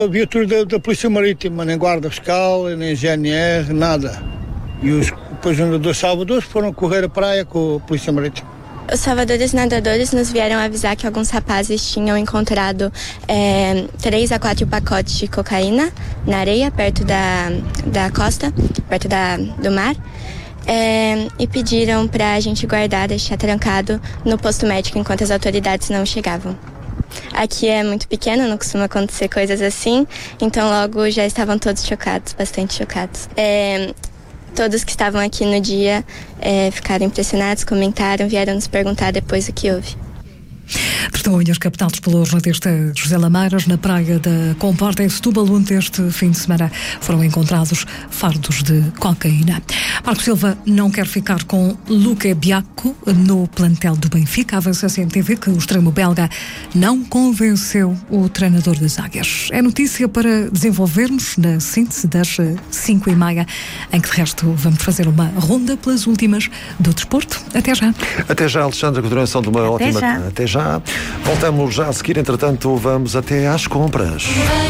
A viatura da Polícia Marítima, nem Guarda Fiscal, nem GNR, nada. E depois os nadadores salvadores foram correr a praia com a Polícia Marítima. Os salvadores nadadores nos vieram avisar que alguns rapazes tinham encontrado 3 a 4 pacotes de cocaína na areia, perto da costa, perto do mar. E pediram pra gente guardar, deixar trancado no posto médico enquanto as autoridades não chegavam. Aqui é muito pequeno, não costuma acontecer coisas assim, então logo já estavam todos chocados, bastante chocados. Todos que estavam aqui no dia ficaram impressionados, comentaram, vieram nos perguntar depois o que houve. Testemunhas captados pelo jornalista José Lameiras na praia da Comporta em Setúbal, onde este fim de semana foram encontrados fardos de cocaína. Marco Silva não quer ficar com Luca Biacco no plantel do Benfica. Avança a CMTV que o extremo belga não convenceu o treinador das Águias. É notícia para desenvolvermos na síntese das 5h30, em que de resto vamos fazer uma ronda pelas últimas do desporto. Até já. Até já, Alexandra, continuação de uma ótima... Até já. Voltamos já a seguir, entretanto, vamos até às compras.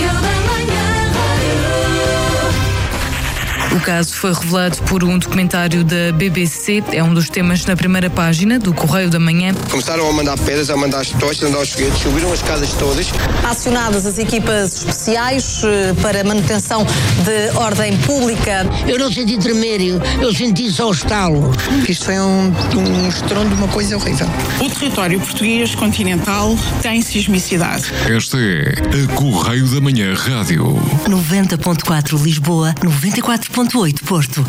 O caso foi revelado por um documentário da BBC. É um dos temas na primeira página do Correio da Manhã. Começaram a mandar pedras, a mandar as tochas, a mandar os foguetes, subiram as casas todas. Acionadas as equipas especiais para manutenção de ordem pública. Eu não senti tremer, eu senti só o estalo. Isto foi um estrondo, uma coisa horrível. O território português continental tem sismicidade. Esta é a Correio da Manhã Rádio. 90.4 Lisboa, 94.8 Porto.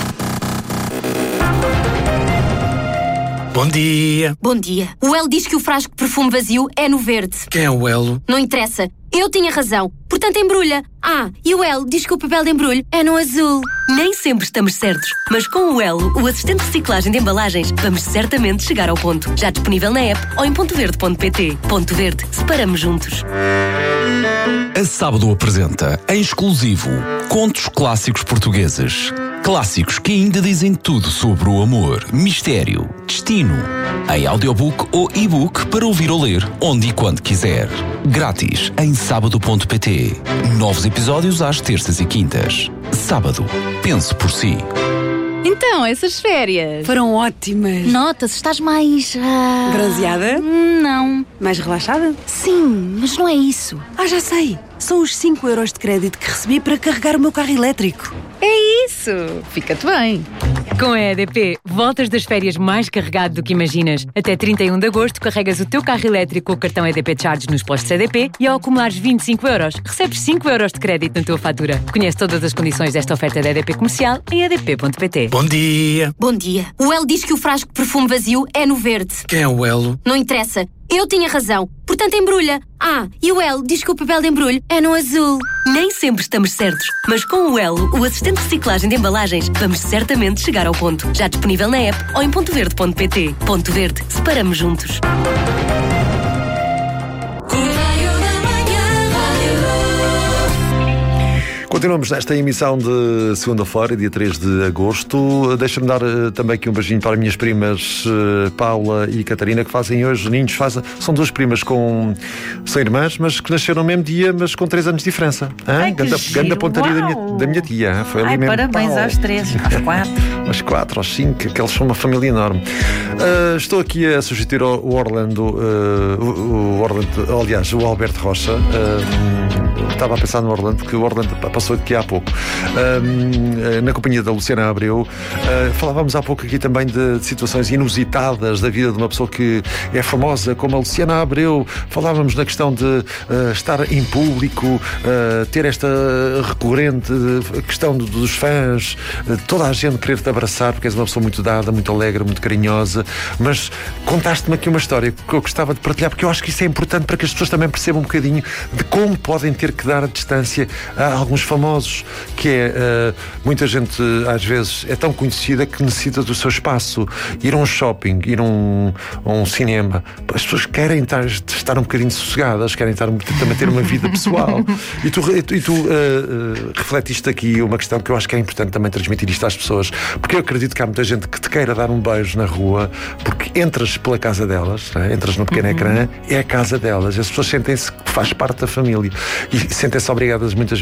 Bom dia. Bom dia. O Elo diz que o frasco de perfume vazio é no verde. Quem é o Elo? Não interessa. Eu tinha razão. Portanto, embrulha. E o Elo diz que o papel de embrulho é no azul. Nem sempre estamos certos, mas com o Elo, o assistente de reciclagem de embalagens, vamos certamente chegar ao ponto. Já disponível na app ou em pontoverde.pt. Ponto Verde. Separamos juntos. A Sábado apresenta, em exclusivo, contos clássicos portugueses. Clássicos que ainda dizem tudo sobre o amor, mistério, destino. Em audiobook ou e-book para ouvir ou ler, onde e quando quiser. Grátis em sábado.pt. Novos episódios às terças e quintas. Sábado. Pense por si. Então, essas férias foram ótimas. Nota-se, estás mais... bronzeada? Não. Mais relaxada? Sim, mas não é isso. Já sei. São os 5 euros de crédito que recebi para carregar o meu carro elétrico. É isso! Fica-te bem! Com a EDP, voltas das férias mais carregado do que imaginas. Até 31 de agosto, carregas o teu carro elétrico com o cartão EDP Charge nos postos EDP e ao acumulares 25 euros, recebes 5 euros de crédito na tua fatura. Conhece todas as condições desta oferta da EDP Comercial em edp.pt. Bom dia. Bom dia. O Elo diz que o frasco de perfume vazio é no verde. Quem é o Elo? Não interessa. Eu tinha razão. Portanto, embrulha. E o Elo diz que o papel de embrulho é no azul. Nem sempre estamos certos, mas com o Elo, o assistente de reciclagem de embalagens, vamos certamente chegar ao ponto. Já disponível na app ou em pontoverde.pt. Ponto Verde. Separamos juntos. Continuamos nesta emissão de segunda-feira, dia 3 de agosto. Deixa-me dar também aqui um beijinho para as minhas primas Paula e Catarina, que fazem hoje ninhos. São duas primas são irmãs, mas que nasceram no mesmo dia, mas com 3 anos de diferença. Grande pontaria da minha tia. Foi ali mesmo. Parabéns aos 3, aos 4. Aos 4, aos 5, que eles são uma família enorme. Estou aqui a substituir o Orlando, aliás, o Alberto Rocha. Estava a pensar no Orlando, porque o Orlando passou aqui há pouco, na companhia da Luciana Abreu. Falávamos há pouco aqui também de situações inusitadas da vida de uma pessoa que é famosa, como a Luciana Abreu. Falávamos na questão de estar em público, ter esta recorrente questão dos fãs, toda a gente querer-te abraçar, porque és uma pessoa muito dada, muito alegre, muito carinhosa. Mas contaste-me aqui uma história que eu gostava de partilhar, porque eu acho que isso é importante para que as pessoas também percebam um bocadinho de como podem ter que dar a distância a alguns famosos famosos, que é muita gente às vezes é tão conhecida que necessita do seu espaço. Ir a um shopping, ir a um cinema, as pessoas querem estar um bocadinho sossegadas, querem também ter uma vida pessoal. E tu refletiste aqui uma questão que eu acho que é importante também transmitir isto às pessoas, porque eu acredito que há muita gente que te queira dar um beijo na rua, porque entras pela casa delas, né? Entras no pequeno ecrã, é a casa delas, as pessoas sentem-se que faz parte da família e sentem-se obrigadas muitas